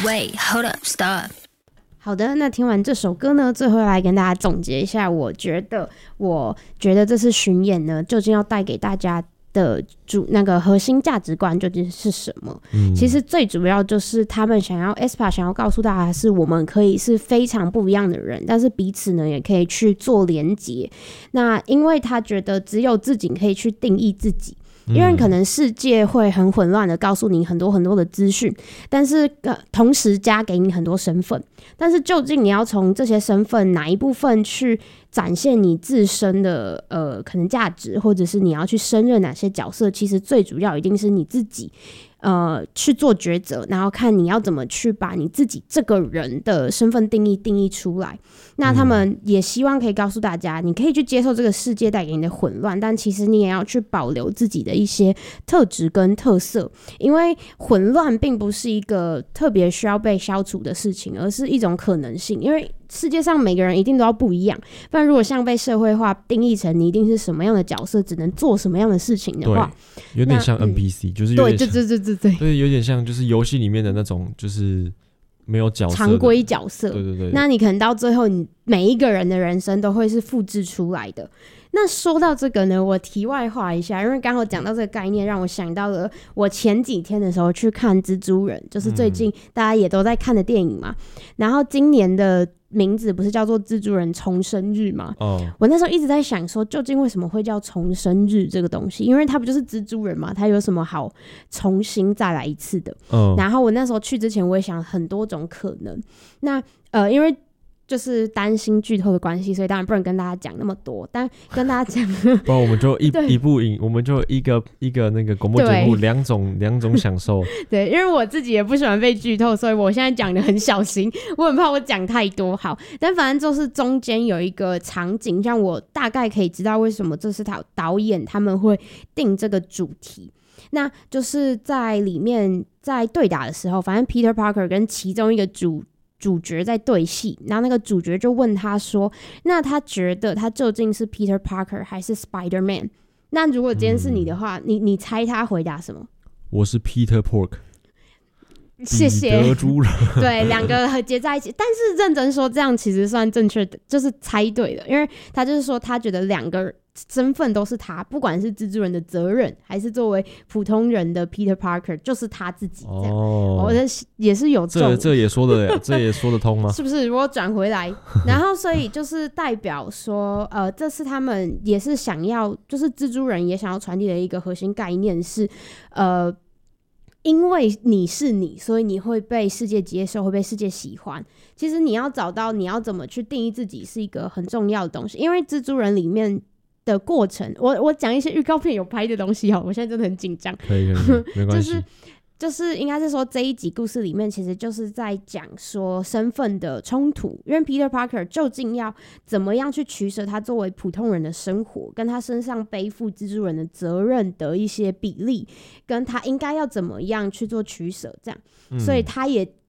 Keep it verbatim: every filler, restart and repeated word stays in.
Wait, hold up, stop. 好的，那听完这首歌呢，最后来跟大家总结一下，我觉得，我觉得这次巡演呢，究竟要带给大家的主那个核心价值观究竟是什么？嗯、其实最主要就是他们想要 aespa 想要告诉大家，是我们可以是非常不一样的人，但是彼此呢也可以去做连结。那因为他觉得只有自己可以去定义自己。因为可能世界会很混乱的告诉你很多很多的资讯，但是、呃、同时加给你很多身份，但是究竟你要从这些身份哪一部分去展现你自身的呃可能价值，或者是你要去胜任哪些角色，其实最主要一定是你自己呃去做抉择，然后看你要怎么去把你自己这个人的身份定义定义出来。那他们也希望可以告诉大家，你可以去接受这个世界带给你的混乱，但其实你也要去保留自己的一些特质跟特色，因为混乱并不是一个特别需要被消除的事情，而是一种可能性。因为世界上每个人一定都要不一样，不然如果像被社会化定义成你一定是什么样的角色，只能做什么样的事情的话， 有点像 N P C、嗯、就是有点像， 对对对对对对，有点像就是游戏里面的那种就是没有角色常规角色， 对对对， 那你可能到最后你每一个人的人生都会是复制出来的。那说到这个呢，我题外话一下，因为刚好讲到这个概念，让我想到了我前几天的时候去看蜘蛛人，就是最近大家也都在看的电影嘛、嗯、然后今年的名字不是叫做蜘蛛人重生日吗、哦、我那时候一直在想说究竟为什么会叫重生日这个东西，因为他不就是蜘蛛人嘛，他有什么好重新再来一次的、哦、然后我那时候去之前我也想很多种可能，那呃因为就是担心剧透的关系，所以当然不能跟大家讲那么多，但跟大家讲不然我们就 一, 一部影我们就一个一个那个广播节目两种两种享受对，因为我自己也不喜欢被剧透，所以我现在讲的很小心，我很怕我讲太多。好，但反正就是中间有一个场景让我大概可以知道为什么这是导演他们会定这个主题，那就是在里面在对打的时候，反正 Peter Parker 跟其中一个主主角在对戏，然后那个主角就问他说，那他觉得他究竟是 Peter Parker 还是 Spider-Man？ 那如果今天是你的话、嗯、你, 你猜他回答什么？ 我是 Peter Pork， 谢谢。 彼得猪了对，两个结在一起，但是认真说这样其实算正确的，就是猜对的，因为他就是说他觉得两个身份都是他，不管是蜘蛛人的责任还是作为普通人的 Peter Parker 就是他自己这样、哦、我觉得也是有中， 这这也说得这也说得通吗？ 是不是？如果转回来然后所以就是代表说呃，这是他们也是想要，就是蜘蛛人也想要传递的一个核心概念是呃因为你是你，所以你会被世界接受，会被世界喜欢。其实你要找到你要怎么去定义自己是一个很重要的东西，因为蜘蛛人里面的过程，我我讲一些预告片有拍的东西哦，我现在真的很紧张。 可以可以，没关系。 就是就是应该是说这一集故事里面，其实就是在讲说身份的冲突，因为 Peter Parker 究竟要怎么样去取舍他作为普通人的生活，跟他身上背负蜘蛛人的责任的一些比例，跟他应该要怎么样去做取舍，这样、嗯，所以他也